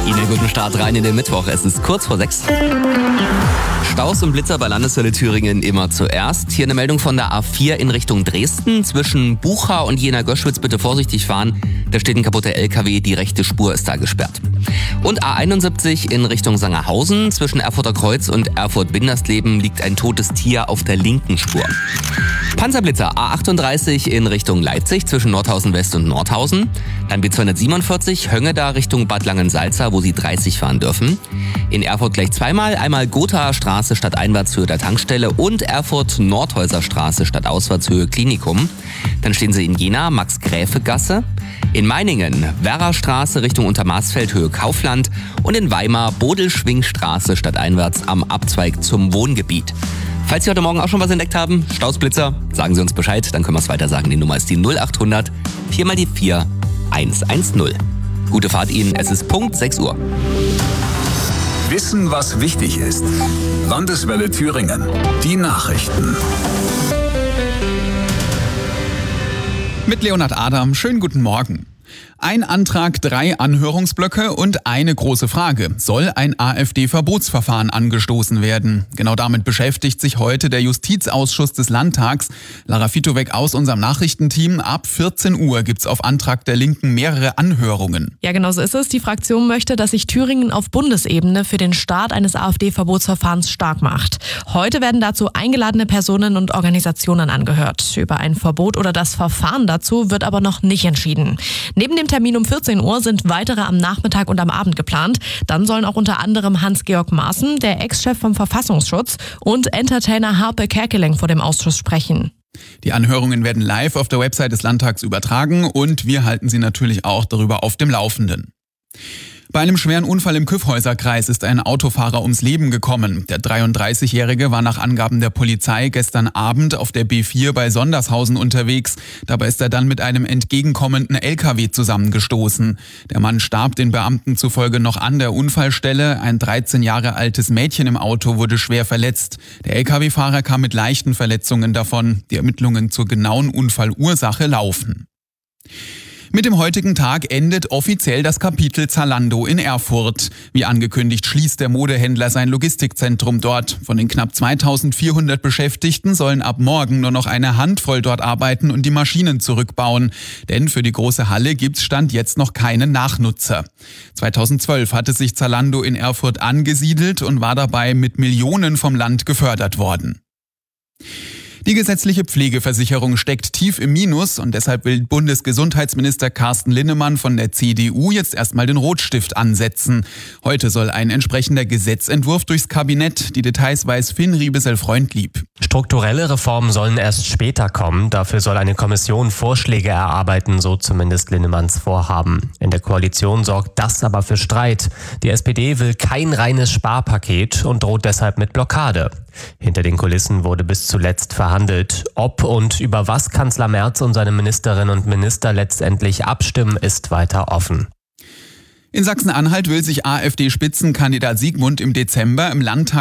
Ihnen guten Start rein in den Mittwoch. Es ist kurz vor 6. Staus und Blitzer bei Landeshölle Thüringen immer zuerst. Hier eine Meldung von der A4 in Richtung Dresden. Zwischen Bucha und Jena-Göschwitz bitte vorsichtig fahren. Da steht ein kaputter LKW, die rechte Spur ist da gesperrt. Und A71 in Richtung Sangerhausen. Zwischen Erfurter Kreuz und Erfurt-Bindersleben liegt ein totes Tier auf der linken Spur. Panzerblitzer A38 in Richtung Leipzig zwischen Nordhausen West und Nordhausen. Dann B247 Höngeda Richtung Bad Langensalza, wo Sie 30 fahren dürfen. In Erfurt gleich zweimal, einmal Gothaer Straße statt Einwärtshöhe der Tankstelle und Erfurt Nordhäuser Straße statt Auswärtshöhe Klinikum. Dann stehen Sie in Jena Max-Gräfe-Gasse. In Meiningen Werra Straße Richtung Untermaßfeld Höhe Kaufland und in Weimar Bodelschwingstraße statt einwärts am Abzweig zum Wohngebiet. Falls Sie heute Morgen auch schon was entdeckt haben, Stausblitzer, sagen Sie uns Bescheid, dann können wir es weiter sagen. Die Nummer ist die 0800 4 mal die 4 110. Gute Fahrt Ihnen, es ist Punkt 6 Uhr. Wissen, was wichtig ist. Landeswelle Thüringen. Die Nachrichten. Mit Leonhard Adam, schönen guten Morgen. Ein Antrag, 3 Anhörungsblöcke und eine große Frage. Soll ein AfD-Verbotsverfahren angestoßen werden? Genau damit beschäftigt sich heute der Justizausschuss des Landtags. Lara Fitowek aus unserem Nachrichtenteam. Ab 14 Uhr gibt's auf Antrag der Linken mehrere Anhörungen. Ja, genau so ist es. Die Fraktion möchte, dass sich Thüringen auf Bundesebene für den Start eines AfD-Verbotsverfahrens stark macht. Heute werden dazu eingeladene Personen und Organisationen angehört. Über ein Verbot oder das Verfahren dazu wird aber noch nicht entschieden. Neben dem Termin um 14 Uhr sind weitere am Nachmittag und am Abend geplant. Dann sollen auch unter anderem Hans-Georg Maaßen, der Ex-Chef vom Verfassungsschutz, und Entertainer Harpe Kerkeling vor dem Ausschuss sprechen. Die Anhörungen werden live auf der Website des Landtags übertragen und wir halten Sie natürlich auch darüber auf dem Laufenden. Bei einem schweren Unfall im Kyffhäuserkreis ist ein Autofahrer ums Leben gekommen. Der 33-Jährige war nach Angaben der Polizei gestern Abend auf der B4 bei Sondershausen unterwegs. Dabei ist er dann mit einem entgegenkommenden LKW zusammengestoßen. Der Mann starb den Beamten zufolge noch an der Unfallstelle. Ein 13 Jahre altes Mädchen im Auto wurde schwer verletzt. Der LKW-Fahrer kam mit leichten Verletzungen davon. Die Ermittlungen zur genauen Unfallursache laufen. Mit dem heutigen Tag endet offiziell das Kapitel Zalando in Erfurt. Wie angekündigt schließt der Modehändler sein Logistikzentrum dort. Von den knapp 2400 Beschäftigten sollen ab morgen nur noch eine Handvoll dort arbeiten und die Maschinen zurückbauen. Denn für die große Halle gibt's Stand jetzt noch keinen Nachnutzer. 2012 hatte sich Zalando in Erfurt angesiedelt und war dabei mit Millionen vom Land gefördert worden. Die gesetzliche Pflegeversicherung steckt tief im Minus und deshalb will Bundesgesundheitsminister Carsten Linnemann von der CDU jetzt erstmal den Rotstift ansetzen. Heute soll ein entsprechender Gesetzentwurf durchs Kabinett. Die Details weiß Finn Riebesel-Freundlieb. Strukturelle Reformen sollen erst später kommen. Dafür soll eine Kommission Vorschläge erarbeiten, so zumindest Linnemanns Vorhaben. In der Koalition sorgt das aber für Streit. Die SPD will kein reines Sparpaket und droht deshalb mit Blockade. Hinter den Kulissen wurde bis zuletzt verhandelt. Ob und über was Kanzler Merz und seine Ministerinnen und Minister letztendlich abstimmen, ist weiter offen. In Sachsen-Anhalt will sich AfD-Spitzenkandidat Siegmund im Dezember im Landtag